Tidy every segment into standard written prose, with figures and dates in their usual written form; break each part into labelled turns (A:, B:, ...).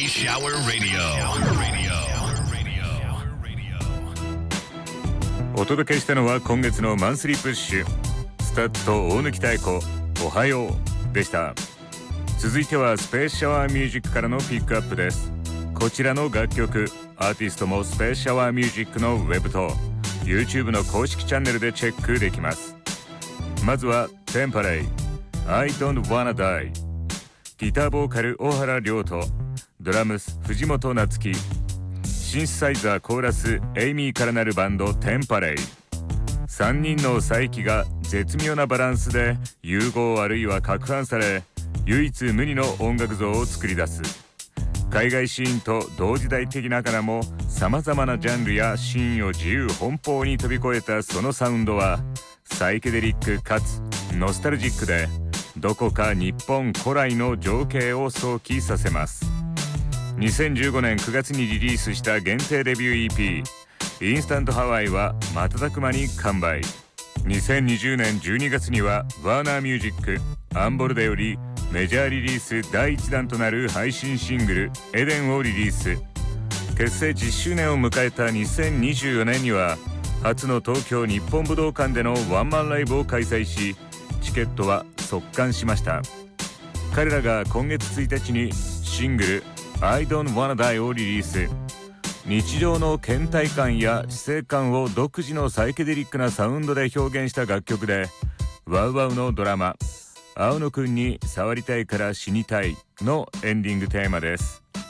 A: Space Shower Radio.
B: お届けしたのは今月のマンスリープッシュ、スタッツと大貫妙子、おはようでした。続いてはスペースシャワーミュージックからのピックアップです。こちらの楽曲、アーティストもスペースシャワーミュージックのウェブと YouTube の公式チャンネルでチェックできます。まずはテンパレイ I don't wanna die、 ギターボーカル小原亮とドラムス藤本夏樹、シンセサイザーコーラスエイミーからなるバンドテンパレイ。3人の佐伯が絶妙なバランスで融合あるいは攪拌され、唯一無二の音楽像を作り出す。海外シーンと同時代的ながらも様々なジャンルやシーンを自由奔放に飛び越えたそのサウンドはサイケデリックかつノスタルジックで、どこか日本古来の情景を想起させます。2015年9月にリリースした限定デビュー EP インスタントハワイは瞬く間に完売。2020年12月にはワーナーミュージックアンボルデよりメジャーリリース第1弾となる配信シングルエデンをリリース。結成10周年を迎えた2024年には初の東京日本武道館でのワンマンライブを開催し、チケットは即完しました。彼らが今月1日にシングル I don't wanna die をリリース。日常の倦怠感や死生観を独自のサイケデリックなサウンドで表現した楽曲で、ワウワウのドラマ青野くんに触りたいから死にたいのエンディングテーマです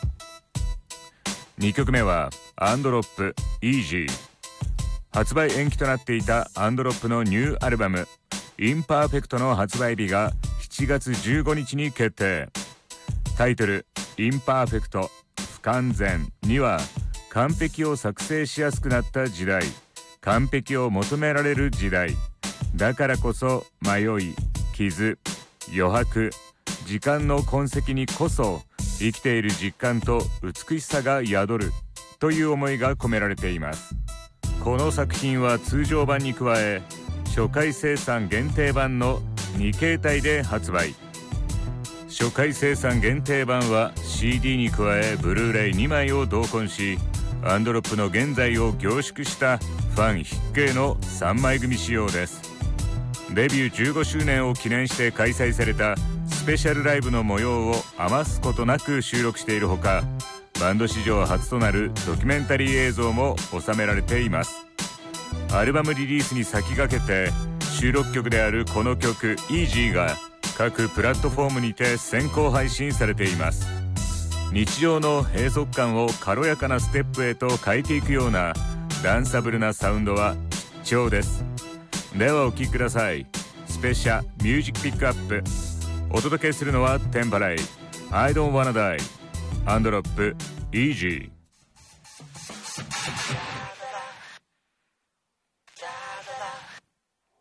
B: 。2曲目はアンドロップ Easy。 発売延期となっていたアンドロップのニューアルバムインパーフェクトの発売日が7月15日に決定。タイトルインパーフェクト不完全には、完璧を作成しやすくなった時代、完璧を求められる時代だからこそ迷い、傷、余白、時間の痕跡にこそ生きている実感と美しさが宿るという思いが込められています。この作品は通常版に加え初回生産限定版の2形態で発売。初回生産限定版は CD に加えブルーレイ2枚を同梱し、アンドロップの現在を凝縮したファン必見の3枚組仕様です。デビュー15周年を記念して開催されたスペシャルライブの模様を余すことなく収録しているほか、バンド史上初となるドキュメンタリー映像も収められています。アルバムリリースに先駆けて収録曲であるこの曲 Easy が各プラットフォームにて先行配信されています。日常の閉塞感を軽やかなステップへと変えていくようなダンサブルなサウンドは貴重です。ではお聴きください。スペシャミュージックピックアップ。お届けするのはテンパレイ I don't wanna die アンドロップ Easy。